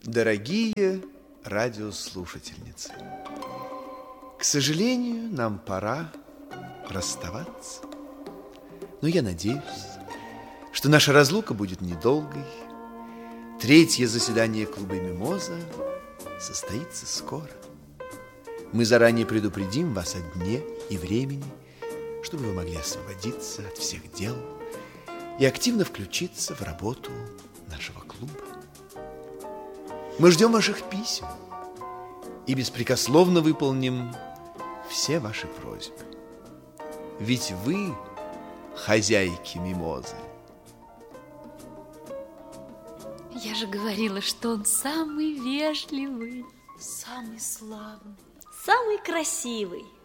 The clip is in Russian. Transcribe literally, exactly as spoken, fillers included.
Дорогие радиослушательницы, к сожалению, нам пора расставаться. Но я надеюсь, что наша разлука будет недолгой. Третье заседание клуба «Мимоза» состоится скоро. Мы заранее предупредим вас о дне и времени, чтобы вы могли освободиться от всех дел и активно включиться в работу нашего клуба. Мы ждем ваших писем и беспрекословно выполним все ваши просьбы. Ведь вы хозяйки «Мимозы». Я же говорила, что он самый вежливый, самый славный, самый красивый.